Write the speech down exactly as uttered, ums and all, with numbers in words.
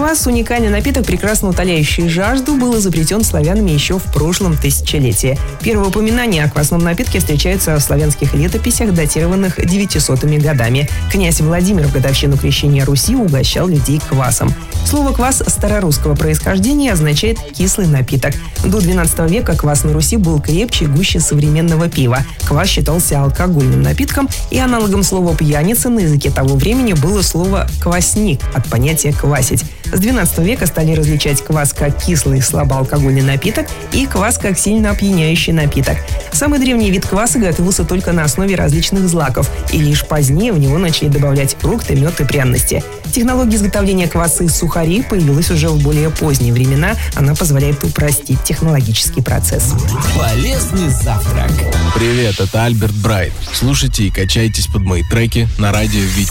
Квас, уникальный напиток, прекрасно утоляющий жажду, был изобретен славянами еще в прошлом тысячелетии. Первое упоминание о квасном напитке встречается в славянских летописях, датированных девятисотыми годами. Князь Владимир в годовщину крещения Руси угощал людей квасом. Слово «квас» старорусского происхождения означает «кислый напиток». До двенадцатого века квас на Руси был крепче и гуще современного пива. Квас считался алкогольным напитком, и аналогом слова «пьяница» на языке того времени было слово «квасник» от понятия «квасить». С двенадцатого века стали различать квас как кислый слабоалкогольный напиток и квас как сильно опьяняющий напиток. Самый древний вид кваса готовился только на основе различных злаков, и лишь позднее в него начали добавлять фрукты, мед и пряности. Технология изготовления кваса из сухарей появилась уже в более поздние времена. Она позволяет упростить технологический процесс. Полезный завтрак. Привет, это Альберт Брайт. Слушайте и качайтесь под мои треки на радио Витя.